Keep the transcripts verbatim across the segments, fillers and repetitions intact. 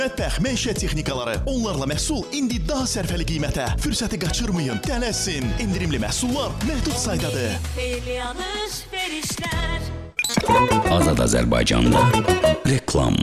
Mətbəx, məişət texnikaları, onlarla məhsul indi daha sərfəli qiymətə. Fürsəti qaçırmayın, tələsin. İndirimli məhsullar məhdud saydadır. Azad Azərbaycanda reklam.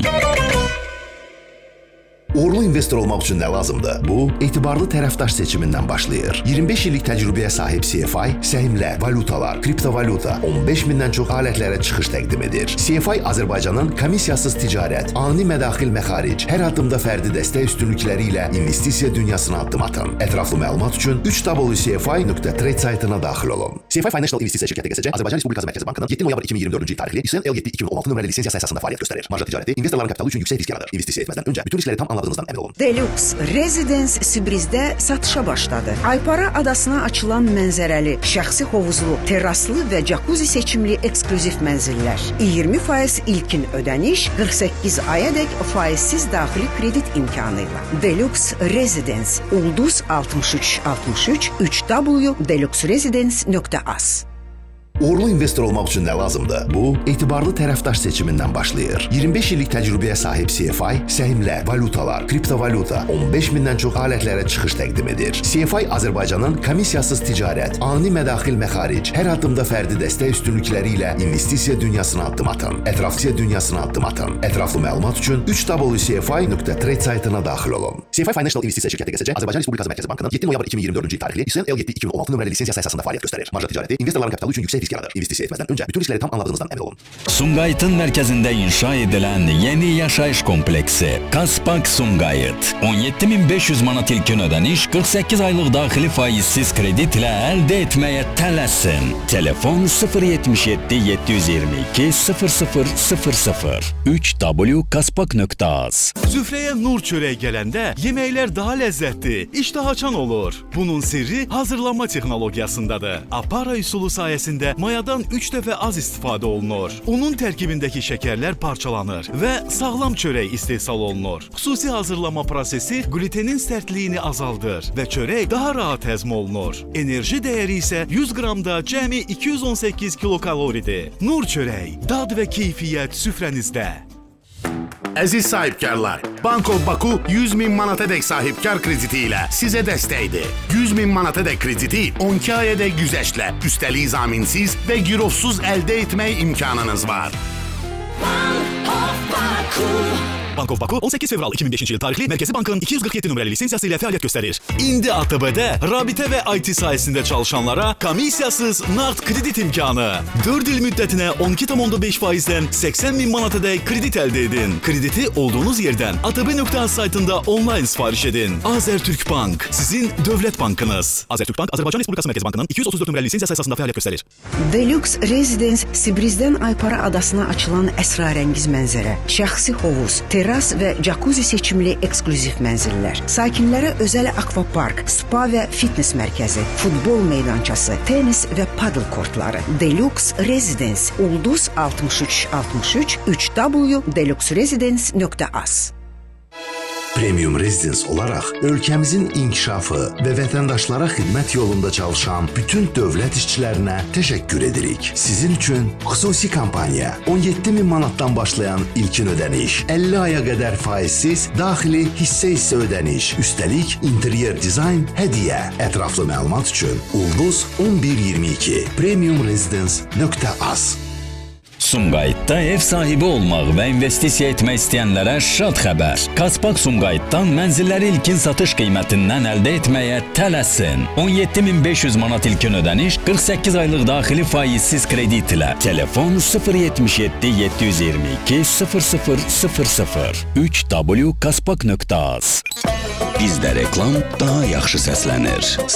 Uğurlu investor olmaq üçün nə lazımdır? Bu, etibarlı tərəfdaş seçimindən başlayır. iyirmi beş illik təcrübəyə sahib C F I, səhmlər, valutalar, kriptovalyuta, on beş mindən çox alətlərə çıxış təqdim edir. C F I Azərbaycanın komissiyasız ticarət, ani mədaxil məxaric, hər addımda fərdi dəstək üstünlükləri ilə investisiya dünyasına addım atın. Ətraflı məlumat üçün üç w c f i nöqtə trade saytına daxil olun. C F I Financial İnvestisiya şirkəti G S C Azərbaycan Respublikası Mərkəzi Bankının yeddi noyabr iki min iyirmi dördüncü il tarixli İSN L yeddi iki min on altı nömrəli lisensiya əsasında fəaliyyət göstərir. Marja ticarəti investorların kapitalı üçün yüksək risk yaradır. İnvestisiya etməzdən öncə bütün riskləri tam anladığınızdan əmin olun. Deluxe Residence Sibrizdə satışa başladı. Aypara adasına açılan mənzərəli, şəxsi hovuzlu, terraslı və jacuzzi seçimli eksklüziv mənzillər. iyirmi faiz ilkin ödəniş, qırx səkkiz ayadək faizsiz daxili kredit imkanı ilə. Deluxe Residence Ulduz altmış üç altmış üç üç w deluxe residence nöqtə az. Uğurlu investor olmaq üçün nə lazımdır? Bu, etibarlı tərəfdaş seçimindən başlayır. iyirmi beş illik təcrübəyə sahib C F I, səhmlər, valutalar, kriptovalyuta, on beş mindən çox alətlərə çıxış təqdim edir. C F I Azərbaycanın komissiyasız ticarət, ani mədaxil məxaric, hər addımda fərdi dəstək üstünlükləri ilə investisiya dünyasına addım atın. Ətrafsiya dünyasına addım atın. Ətraflı məlumat üçün üç w c f i nöqtə trade saytına daxil olun. C F I Financial İnvestisiya şirkəti G S C Azərbaycan Respublikası Mərkəzi Bankının yeddi noyabr iki min iyirmi dördüncü il tarixli İSN L yeddi iki min on altı nömrəli lisensiya əsasında fəaliyyət göstərir. Marja ticarəti investorların kapitalı üçün yüksək risk yaradır. İnvestisiya etməzdən öncə bütün riskləri tam anladığınızdan əmin olun. Sumqayıtın mərkəzində inşa edilən yeni yaşayış kompleksi Kaspak Sumqayıt. on yeddi min beş yüz manat ilkin ödəniş, qırx səkkiz aylıq daxili faizsiz kredit ilə əldə etməyə tələsin. Telefon sıfır yetmiş yeddi yeddi yüz iyirmi iki sıfır sıfır sıfır sıfır üç w kaspak nöqtə az. Süfrəyə nur çörək gələndə yeməklər daha ləzzətli, iştah açan olur. Bunun sirri hazırlanma texnologiyasındadır. Apara üsulu sayəsində mayadan üç dəfə az istifadə olunur. Unun tərkibindəki şəkərlər parçalanır və sağlam çörək istehsal olunur. Xüsusi hazırlama prosesi glutenin sərtliyini azaldır və çörək daha rahat həzm olunur. Enerji dəyəri isə yüz qramda cəmi iki yüz on səkkiz kilokaloridir. Nur çörək, dad və keyfiyyət süfrənizdə. Əziz sahibkarlar, Bank of Baku yüz min manatadək sahibkar krediti ilə sizə dəstəkdir. yüz min manatadək krediti on iki ayadək güzəştlə, üstəlik zaminsiz və girovsuz əldə etmək imkanınız var. Bank of Baku Bank of Baku on səkkiz fevral iki min beşinci il tarixli Mərkəzi Bankın iki yüz qırx yeddi nömrəli lisensiyası ilə fəaliyyət göstərir. İndi A T B-də rabitə və I T sayəsində çalışanlara komissiyasız nağd kredit imkanı. dörd il müddətinə on iki tam onda beş faizdən səksən min manatadək kredit əldə edin. Krediti olduğunuz yerdən A T B nöqtə az saytında onlayn sifariş edin. Azərtürk Bank, sizin dövlət bankınız. Azərtürk Bank, Azərbaycan Respublikası Mərkəzi Bankının iki yüz otuz dörd nömrəli lisensiyası əsasında fəaliyyət göstərir. Deluxe Residence Sibrizdən Aypara adasına açılan əsrarəngiz mənzərə, şəxsi hovuz, terras və jacuzzi seçimli eksklüziv mənzillər. Sakinlərə özəl akvapark, spa və fitness mərkəzi, futbol meydançası, tenis və paddle kortları. Deluxe Residence Ulduz altmış üç altmış üç üç w deluxe residence nöqtə az. Premium Residence olaraq ölkəmizin inkişafı və vətəndaşlara xidmət yolunda çalışan bütün dövlət işçilərinə təşəkkür edirik. Sizin üçün xüsusi kampaniya on yeddi min manatdan başlayan ilkin ödəniş, əlli aya qədər faizsiz daxili hissə-hissə ödəniş, üstəlik interyer dizayn hədiyyə. Ətraflı məlumat üçün Ulduz on bir iyirmi iki premium residence nöqtə az. Sumqayıtda ev sahibi olmaq və investisiya etmək istəyənlərə şad xəbər. Kaspak Sumqayıtdan mənzilləri ilkin satış qiymətindən əldə etməyə tələsin. on yeddi min beş yüz manat ilkin ödəniş, qırx səkkiz aylıq daxili faizsiz kredit ilə. Telefon sıfır yetmiş yeddi yeddi yüz iyirmi iki sıfır sıfır sıfır sıfır üç w kaspak nöqtə az. Bizdə reklam daha yaxşı səslənir.